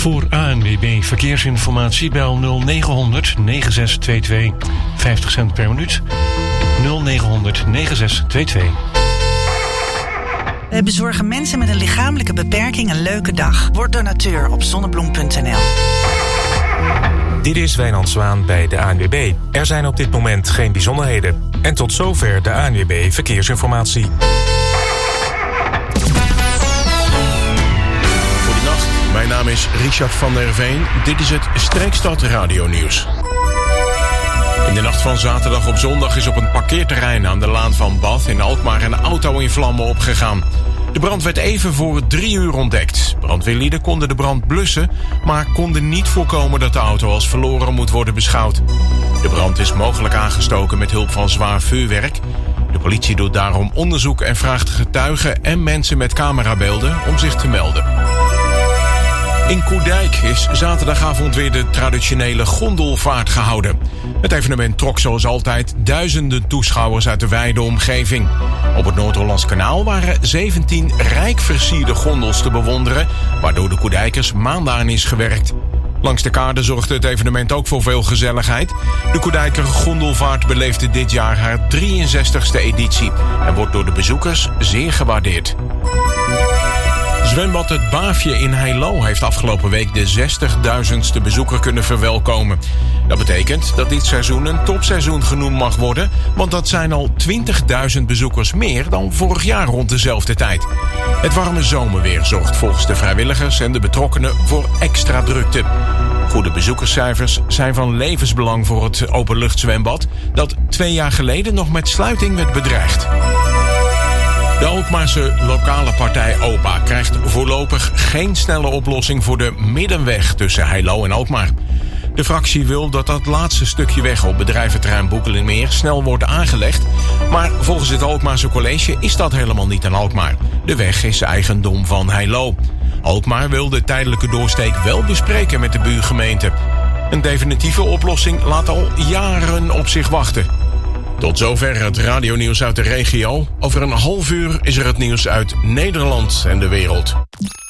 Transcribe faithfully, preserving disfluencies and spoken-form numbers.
Voor A N W B Verkeersinformatie bel nul negen negen zes twee twee vijftig cent per minuut. nul negen negen zes twee twee. We bezorgen mensen met een lichamelijke beperking een leuke dag. Word donateur op zonnebloem punt n l. Dit is Wijnand Zwaan bij de A N W B. Er zijn op dit moment geen bijzonderheden. En tot zover de A N W B Verkeersinformatie. Goedenacht, mijn naam is Richard van der Veen. Dit is het Streekstad Radio Nieuws. In de nacht van zaterdag op zondag is op een parkeerterrein aan de Laan van Bath in Alkmaar een auto in vlammen opgegaan. De brand werd even voor drie uur ontdekt. Brandweerlieden konden de brand blussen, maar konden niet voorkomen dat de auto als verloren moet worden beschouwd. De brand is mogelijk aangestoken met hulp van zwaar vuurwerk. De politie doet daarom onderzoek en vraagt getuigen en mensen met camerabeelden om zich te melden. In Koerdijk is zaterdagavond weer de traditionele gondelvaart gehouden. Het evenement trok zoals altijd duizenden toeschouwers uit de wijde omgeving. Op het Noord-Hollands Kanaal waren zeventien rijk versierde gondels te bewonderen, waardoor de Koerdijkers maanden aan is gewerkt. Langs de kade zorgde het evenement ook voor veel gezelligheid. De Koerdijker gondelvaart beleefde dit jaar haar drieënzestigste editie en wordt door de bezoekers zeer gewaardeerd. Zwembad Het Baafje in Heilo heeft afgelopen week de zestigduizendste bezoeker kunnen verwelkomen. Dat betekent dat dit seizoen een topseizoen genoemd mag worden, want dat zijn al twintigduizend bezoekers meer dan vorig jaar rond dezelfde tijd. Het warme zomerweer zorgt volgens de vrijwilligers en de betrokkenen voor extra drukte. Goede bezoekerscijfers zijn van levensbelang voor het openluchtzwembad, dat twee jaar geleden nog met sluiting werd bedreigd. De Alkmaarse lokale partij O P A krijgt voorlopig geen snelle oplossing voor de middenweg tussen Heilo en Alkmaar. De fractie wil dat dat laatste stukje weg op bedrijventerrein Boekelenmeer snel wordt aangelegd, maar volgens het Alkmaarse college is dat helemaal niet aan Alkmaar. De weg is eigendom van Heilo. Alkmaar wil de tijdelijke doorsteek wel bespreken met de buurgemeente. Een definitieve oplossing laat al jaren op zich wachten. Tot zover het radionieuws uit de regio. Over een half uur is er het nieuws uit Nederland en de wereld.